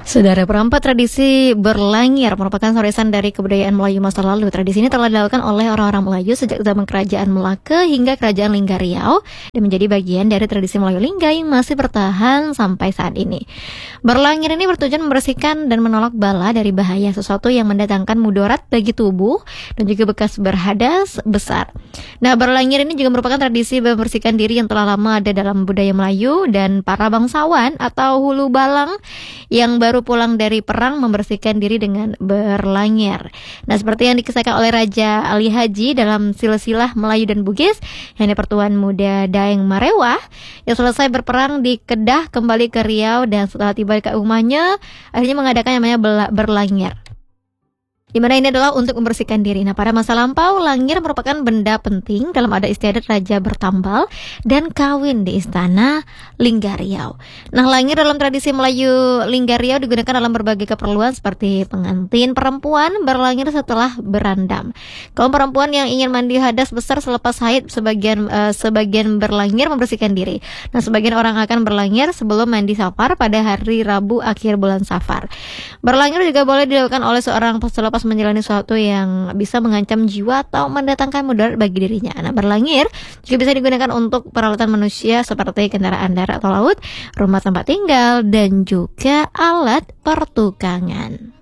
Saudara, perempat tradisi berlangir merupakan warisan dari kebudayaan Melayu masa lalu. Tradisi ini telah dilakukan oleh orang-orang Melayu sejak zaman Kerajaan Melaka hingga Kerajaan Lingga Riau dan menjadi bagian dari tradisi Melayu Lingga yang masih bertahan sampai saat ini. Berlangir ini bertujuan membersihkan dan menolak bala dari bahaya, sesuatu yang mendatangkan mudarat bagi tubuh dan juga bekas berhadas besar. Nah, berlangir ini juga merupakan tradisi membersihkan diri yang telah lama ada dalam budaya Melayu, dan para bangsawan atau hulu balang yang baru pulang dari perang membersihkan diri dengan berlangir. Nah, seperti yang dikisahkan oleh Raja Ali Haji dalam silsilah Melayu dan Bugis, yang Pertuan Muda Daeng Marewah yang selesai berperang di Kedah kembali ke Riau, dan setelah tiba ke rumahnya akhirnya mengadakan yang namanya berlangir, di mana ini adalah untuk membersihkan diri. Nah, pada masa lampau, langir merupakan benda penting dalam adat istiadat raja bertambal dan kawin di istana Lingga Riau. Nah, langir dalam tradisi Melayu Lingga Riau digunakan dalam berbagai keperluan seperti pengantin perempuan berlangir setelah berandam. Kaum perempuan yang ingin mandi hadas besar selepas haid sebagian berlangir membersihkan diri. Nah, sebagian orang akan berlangir sebelum mandi safar pada hari Rabu akhir bulan Safar. Berlangir juga boleh dilakukan oleh seorang selepas menjalani sesuatu yang bisa mengancam jiwa atau mendatangkan mudarat bagi dirinya. Nah, berlangir juga bisa digunakan untuk peralatan manusia seperti kendaraan darat atau laut, rumah tempat tinggal, dan juga alat pertukangan.